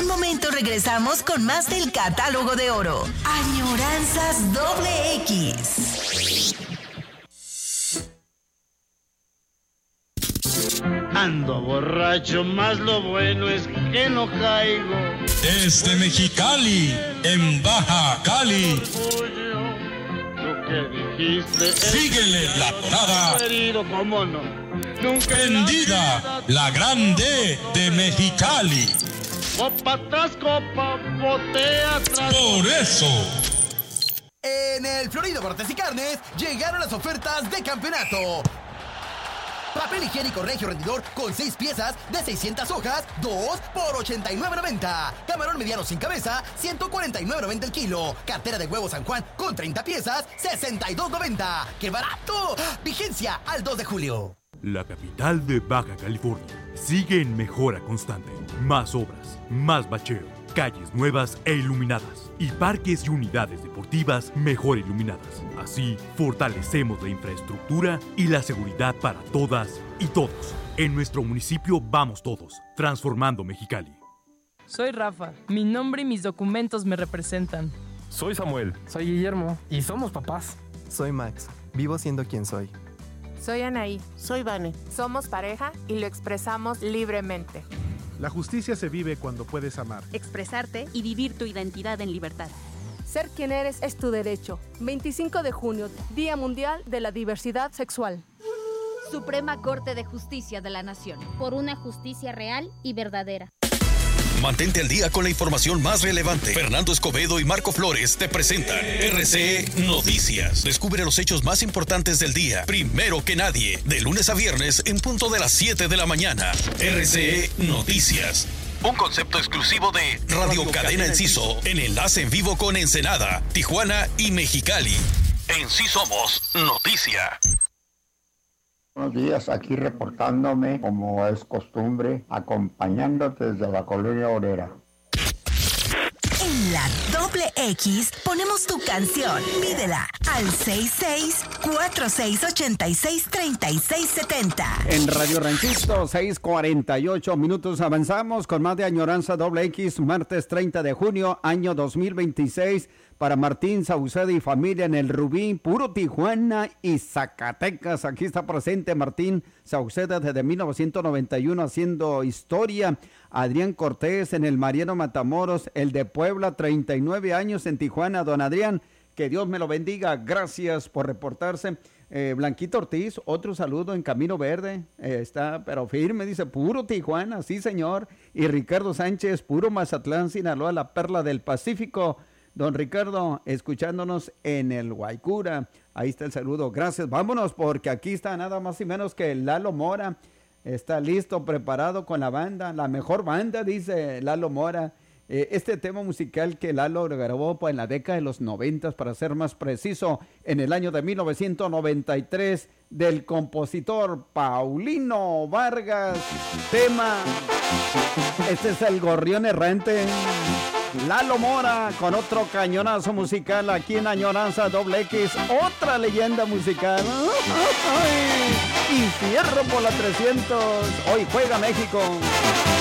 un momento regresamos con más del Catálogo de Oro. Añoranzas Doble X. Ando borracho, más lo bueno es que no caigo. Desde Mexicali, en Baja Cali. Lo que dijiste. Síguele la tonada. Querido, cómo no. Nunca Prendida, la grande de Mexicali. Copa tras copa, botea tras. Por eso. En el Florido Cortes y Carnes llegaron las ofertas de campeonato. Papel higiénico Regio Rendidor con 6 piezas de 600 hojas, 2 por $89.90. Camarón mediano sin cabeza, $149.90 el kilo. Cartera de huevo San Juan con 30 piezas, $62.90. ¡Qué barato! Vigencia al 2 de julio. La capital de Baja California sigue en mejora constante. Más obras, más bacheo, calles nuevas e iluminadas y parques y unidades deportivas mejor iluminadas. Así, fortalecemos la infraestructura y la seguridad para todas y todos. En nuestro municipio vamos todos, transformando Mexicali. Soy Rafa. Mi nombre y mis documentos me representan. Soy Samuel. Soy Guillermo. Y somos papás. Soy Max. Vivo siendo quien soy. Soy Anaí. Soy Vane. Somos pareja y lo expresamos libremente. La justicia se vive cuando puedes amar, expresarte y vivir tu identidad en libertad. Ser quien eres es tu derecho. 25 de junio, Día Mundial de la Diversidad Sexual. Suprema Corte de Justicia de la Nación. Por una justicia real y verdadera. Mantente al día con la información más relevante. Fernando Escobedo y Marco Flores te presentan RCE Noticias. Descubre los hechos más importantes del día, primero que nadie, de lunes a viernes en punto de las 7 de la mañana. RCE Noticias. Un concepto exclusivo de Radio Cadena Enciso, en enlace en vivo con Ensenada, Tijuana y Mexicali. En Sí Somos Noticia. Buenos días, aquí reportándome, como es costumbre, acompañándote desde la Colonia Obrera. En la Doble X ponemos tu canción. Pídela al 66-4686-3670. En Radio Ranchito, 6:48 minutos. Avanzamos con más de Añoranza Doble X, martes 30 de junio, año 2026. Para Martín Sauceda y familia en el Rubí, puro Tijuana y Zacatecas. Aquí está presente Martín Sauceda desde 1991 haciendo historia. Adrián Cortés en el Mariano Matamoros, el de Puebla, 39 años en Tijuana. Don Adrián, que Dios me lo bendiga. Gracias por reportarse. Blanquito Ortiz, otro saludo en Camino Verde. Está, pero firme, dice, puro Tijuana, sí señor. Y Ricardo Sánchez, puro Mazatlán, Sinaloa, la perla del Pacífico. Don Ricardo, escuchándonos en el Guaycura. Ahí está el saludo. Gracias. Vámonos porque aquí está nada más y menos que Lalo Mora. Está listo, preparado con la banda. La mejor banda, dice Lalo Mora. Este tema musical que Lalo grabó en la década de los 90, para ser más preciso, en el año de 1993, del compositor Paulino Vargas. Tema. Este es el Gorrión Errante. Lalo Mora con otro cañonazo musical aquí en Añoranza Doble X, otra leyenda musical. ¡Ay! Y cierro por la 300. Hoy juega México.